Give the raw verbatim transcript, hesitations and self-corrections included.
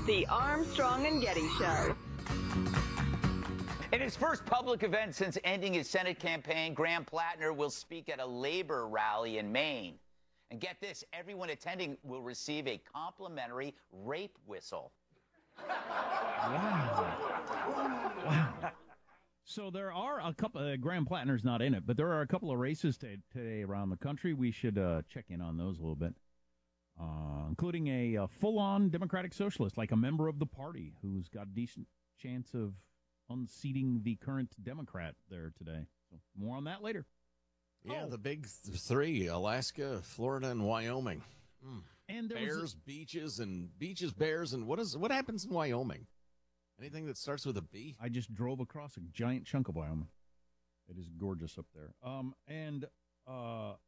The Armstrong and Getty Show. In his first public event since ending his Senate campaign, Graham Plattner will speak at a labor rally in Maine. And get this, everyone attending will receive a complimentary rape whistle. Wow. Wow. So there are a couple, uh, Graham Plattner's not in it, but there are a couple of races t- today around the country. We should uh, check in on those a little bit, uh, including a, a full-on Democratic Socialist, like a member of the party who's got a decent chance of unseating the current Democrat there today. So more on that later. Yeah, oh. the big th- three, Alaska, Florida, and Wyoming. Mm. And there bears, was a- beaches, and beaches, bears, and what is what happens in Wyoming? Anything that starts with a B? I just drove across a giant chunk of Wyoming. It is gorgeous up there. Um, and uh,